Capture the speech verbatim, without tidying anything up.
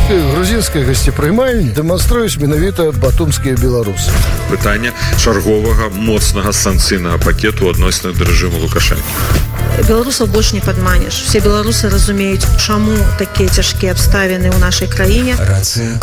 грузінскай гасцепрымальні дэманструюць менавіта батумскія беларусы. Пытанне чарговага моцнага санкцыйнага пакету адносна да рэжыму Лукашэнкі. Беларусаў больш не падманеш. Все беларусы разумеюць, чаму такія цяжкія абставіны ў нашай краіне. Рацыя